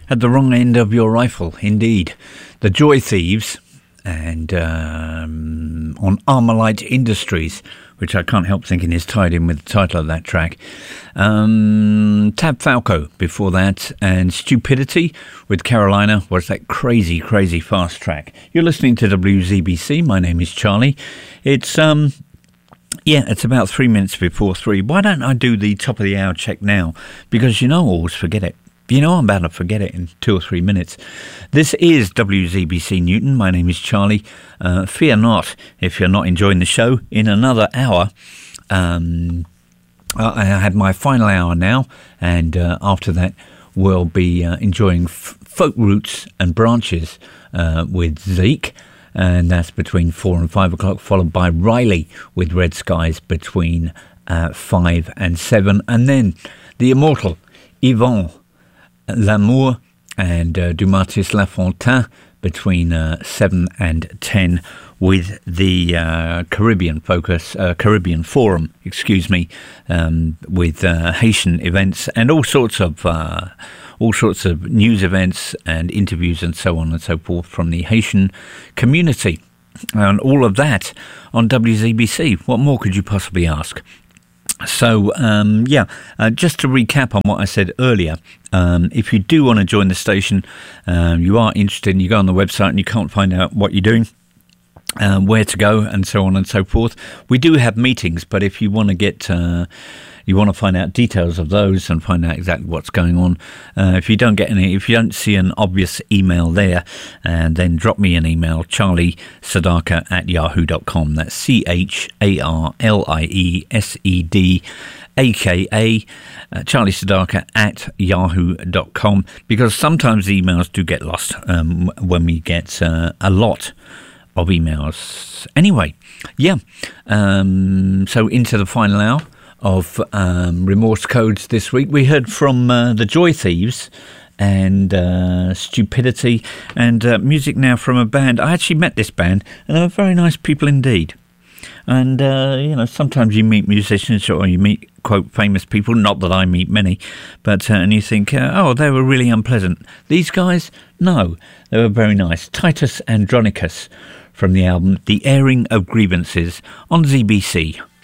At the wrong end of your rifle, indeed. The Joy Thieves, and on Armalite Industries, which I can't help thinking is tied in with the title of that track. Tab Falco before that, and Stupidity with Carolina was that crazy, crazy fast track. You're listening to WZBC. My name is Charlie. It's it's about 3 minutes before 3. Why don't I do the top of the hour check now? Because I always forget it. I'm about to forget it in 2 or 3 minutes. This is WZBC Newton. My name is Charlie. Fear not if you're not enjoying the show. In another hour, I had my final hour now, and after that, we'll be enjoying Folk Roots and Branches with Zeke, and that's between 4 and 5 o'clock, followed by Riley with Red Skies between 5 and 7, and then the immortal Yvon Lamour and Dumartis Lafontaine between 7 and 10 with the Caribbean Forum, with Haitian events and all sorts of news events and interviews and so on and so forth from the Haitian community, and all of that on WZBC. What more could you possibly ask? So, just to recap on what I said earlier, if you do want to join the station, you are interested, and you go on the website and you can't find out what you're doing, where to go, and so on and so forth. We do have meetings, but if you want to you want to find out details of those and find out exactly what's going on, if you don't see an obvious email there, and then drop me an email, charliesadaka@yahoo.com. That's CharlieSedaka, charliesadaka@yahoo.com, because sometimes the emails do get lost when we get a lot of emails. Anyway, so into the final hour of Remorse Codes this week. We heard from the Joy Thieves and Stupidity, and music now from a band. I actually met this band, and they were very nice people indeed. And, sometimes you meet musicians or you meet, quote, famous people, not that I meet many, but and you think, they were really unpleasant. These guys, no, they were very nice. Titus Andronicus from the album The Airing of Grievances on ZBC.